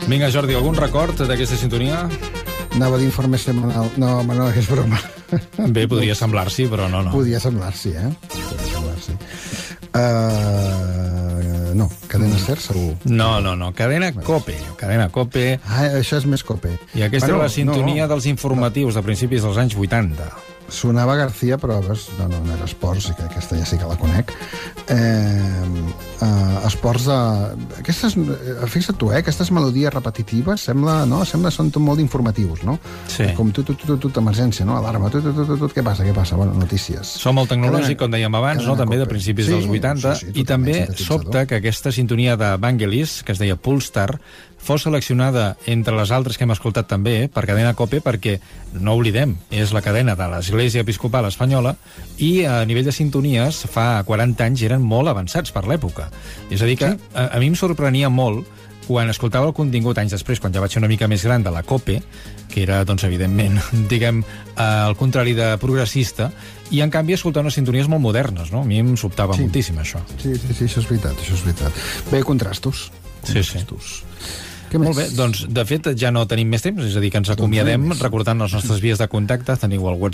Vinga, Jordi, algun record d'aquesta sintonia? Anava a dir informe setmanal. No, home, no, és broma. Bé, podria semblar-s'hi, però no. Podia semblar-s'hi, Podria semblar-s'hi. No, cadena SER, segur. No. Cadena Cope. Cadena Cope. Això és més Cope. I aquesta és la sintonia dels informatius de principis dels anys 80. Sonava García, però no era Esports, que aquesta ja sí que la conec. Esports de... Fixa't tu, aquestes melodies repetitives sembla són molt informatius, no? Sí. Com emergència, no? Alarma, què passa? Bueno, notícies. Som molt tecnològic, com dèiem abans, no? També de principis dels 80, i també sobta que aquesta sintonia de Vangelis, que es deia Polestar, fos seleccionada entre les altres que hem escoltat també per Cadena Cope, perquè, no oblidem, és la cadena de l'Església Episcopal Espanyola i a nivell de sintonies fa 40 anys eren molt avançats per l'època. És a dir que a mi em sorprenia molt quan escoltava el contingut anys després, quan ja vaig ser una mica més gran de la Cope, que era, doncs, evidentment, diguem, al contrari de progressista, i en canvi escoltar unes sintonies molt modernes, no? A mi em sobtava moltíssim, això. Sí, això és veritat. Bé, contrastos. Sí. Molt bé, doncs, de fet, ja no tenim més temps, és a dir, que ens acomiadem recordant les nostres vies de contacte. Teniu el WhatsApp